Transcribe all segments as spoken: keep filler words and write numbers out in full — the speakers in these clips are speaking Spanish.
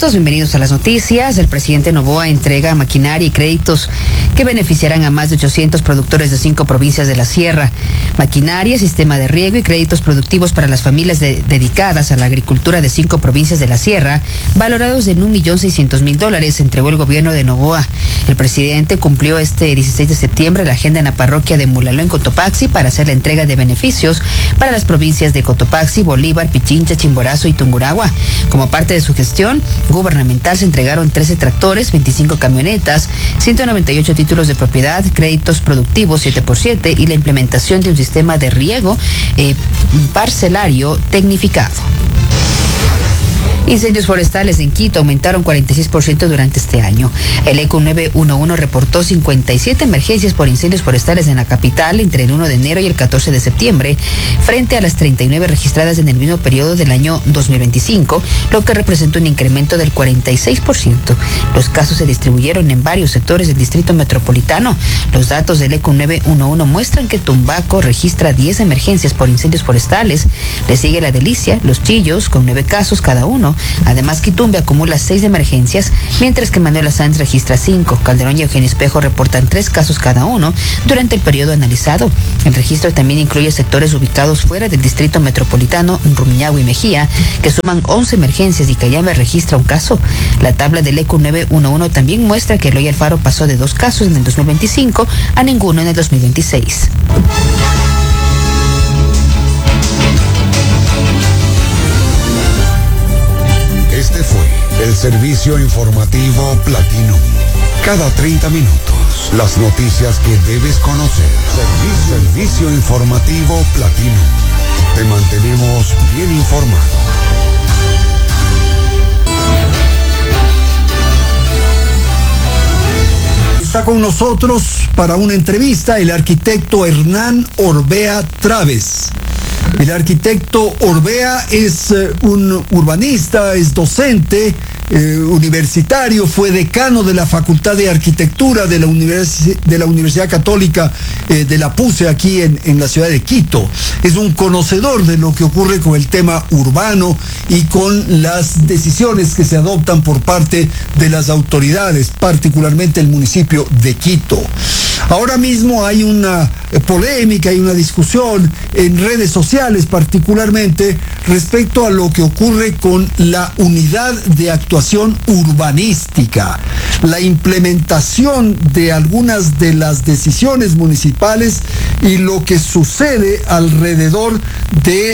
minutos, bienvenidos a las noticias. El presidente Noboa entrega maquinaria y créditos que beneficiarán a más de ochocientos productores de cinco provincias de la Sierra. Maquinaria, sistema de riego y créditos productivos para las familias de, dedicadas a la agricultura de cinco provincias de la Sierra, valorados en un millón seiscientos mil dólares, entregó el gobierno de Noboa. El presidente cumplió este dieciséis de septiembre la agenda en la parroquia de Mulaló en Cotopaxi para hacer la entrega de beneficios para las provincias de Cotopaxi, Bolívar, Pichincha, Chimborazo y Tungurahua. Como parte de su gestión gubernamental se entregaron trece tractores, veinticinco camionetas, ciento noventa y ocho títulos de propiedad, créditos productivos siete por siete y la implementación de un sistema de riego eh, parcelario tecnificado. Incendios forestales en Quito aumentaron cuarenta y seis por ciento durante este año. El E C U nueve uno uno reportó cincuenta y siete emergencias por incendios forestales en la capital entre el primero de enero y el catorce de septiembre, frente a las treinta y nueve registradas en el mismo periodo del año dos mil veinticinco, lo que representó un incremento del cuarenta y seis por ciento. Los casos se distribuyeron en varios sectores del distrito metropolitano. Los datos del E C U nueve uno uno muestran que Tumbaco registra diez emergencias por incendios forestales. Le sigue La Delicia, Los Chillos, con nueve casos cada uno. Además, Quitumbe acumula seis emergencias, mientras que Manuela Sanz registra cinco. Calderón y Eugenio Espejo reportan tres casos cada uno durante el periodo analizado. El registro también incluye sectores ubicados fuera del distrito metropolitano, Rumiñahui y Mejía, que suman once emergencias, y Cayambe registra un caso. La tabla del E C U nueve uno uno también muestra que Eloy Alfaro pasó de dos casos en el dos mil veinticinco a ninguno en el dos mil veintiséis. Este fue el servicio informativo Platino. Cada treinta minutos, las noticias que debes conocer. Servicio, servicio informativo Platino. Te mantenemos bien informado. Está con nosotros para una entrevista el arquitecto Hernán Orbea Traves. El arquitecto Orbea es eh, un urbanista, es docente eh, universitario, fue decano de la Facultad de Arquitectura de la, Universi- de la Universidad Católica eh, de la PUCE aquí en, en la ciudad de Quito. Es un conocedor de lo que ocurre con el tema urbano y con las decisiones que se adoptan por parte de las autoridades, particularmente el municipio de Quito. Ahora mismo hay una polémica, hay una discusión en redes sociales particularmente respecto a lo que ocurre con la unidad de actuación urbanística, la implementación de algunas de las decisiones municipales y lo que sucede alrededor de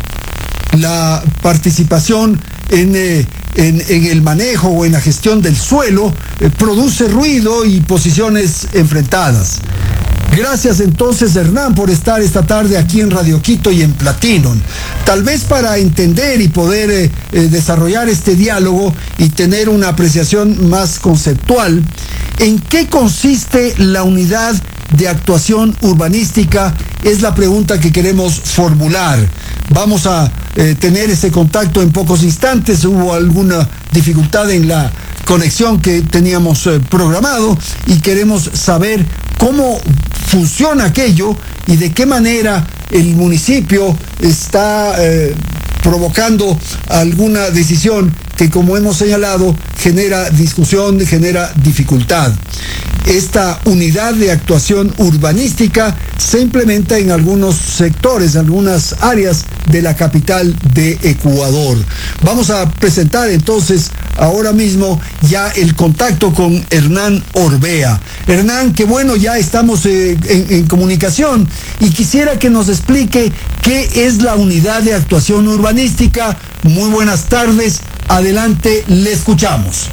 la participación en, eh, en, en el manejo o en la gestión del suelo, eh, produce ruido y posiciones enfrentadas. Gracias entonces, Hernán, por estar esta tarde aquí en Radio Quito y en Platinon. Tal vez para entender y poder eh, eh, desarrollar este diálogo y tener una apreciación más conceptual, ¿en qué consiste la unidad de actuación urbanística? Es la pregunta que queremos formular. Vamos a eh, tener ese contacto en pocos instantes. Hubo alguna dificultad en la conexión que teníamos eh, programado y queremos saber cómo funciona aquello y de qué manera el municipio está eh, provocando alguna decisión que, como hemos señalado, genera discusión, genera dificultad. Esta unidad de actuación urbanística se implementa en algunos sectores, algunas áreas de la capital de Ecuador. Vamos a presentar entonces ahora mismo ya el contacto con Hernán Orbea. Hernán, qué bueno, ya estamos eh, en, en comunicación y quisiera que nos explique qué es la unidad de actuación urbanística. Muy buenas tardes, adelante, le escuchamos.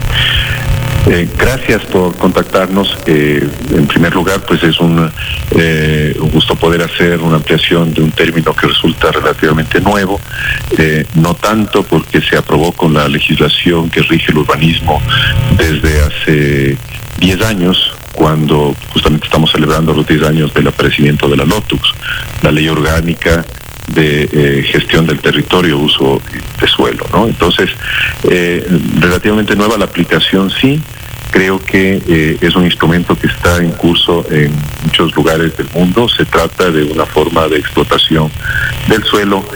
Eh, gracias por contactarnos. Eh, en primer lugar, pues es un, eh, un gusto poder hacer una ampliación de un término que resulta relativamente nuevo, eh, no tanto porque se aprobó con la legislación que rige el urbanismo desde hace diez años, cuando justamente estamos celebrando los diez años del aparecimiento de la LOTUX, la ley orgánica de eh, gestión del territorio, uso de suelo, ¿no? Entonces, eh, relativamente nueva la aplicación, sí. Creo que eh, es un instrumento que está en curso en muchos lugares del mundo. Se trata de una forma de explotación del suelo que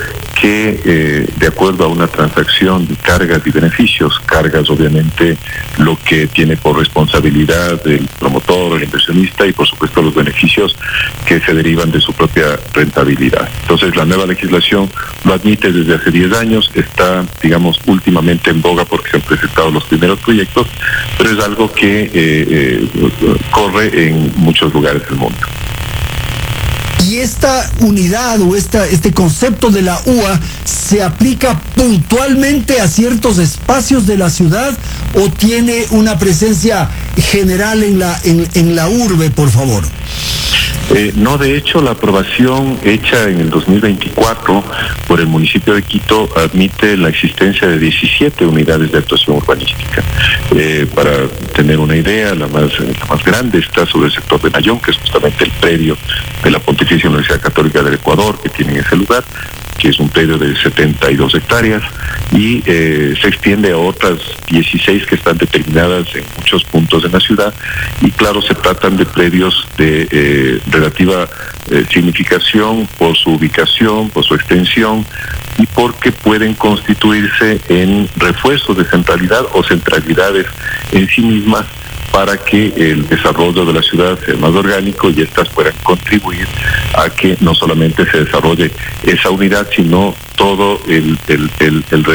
que eh, de acuerdo a una transacción de cargas y beneficios, cargas obviamente lo que tiene por responsabilidad el promotor o el inversionista y por supuesto los beneficios que se derivan de su propia rentabilidad. Entonces la nueva legislación lo admite desde hace diez años, está digamos últimamente en boga porque se han presentado los primeros proyectos, pero es algo que eh, eh, corre en muchos lugares del mundo. ¿Y esta unidad o esta, este concepto de la U A se aplica puntualmente a ciertos espacios de la ciudad o tiene una presencia general en la, en, en la urbe, por favor? Eh, no, de hecho, la aprobación hecha en el dos mil veinticuatro por el municipio de Quito admite la existencia de diecisiete unidades de actuación urbanística. Eh, para tener una idea, la más, la más grande está sobre el sector de Nayón, que es justamente el predio de la Pontificia Universidad Católica del Ecuador, que tiene ese lugar, que es un predio de setenta y dos hectáreas, y eh, se extiende a otras dieciséis que están determinadas en muchos puntos de la ciudad, y claro, se tratan de predios de eh, relativa eh, significación por su ubicación, por su extensión, y porque pueden constituirse en refuerzos de centralidad o centralidades en sí mismas, para que el desarrollo de la ciudad sea más orgánico y éstas puedan contribuir a que no solamente se desarrolle esa unidad, sino todo el, el, el, el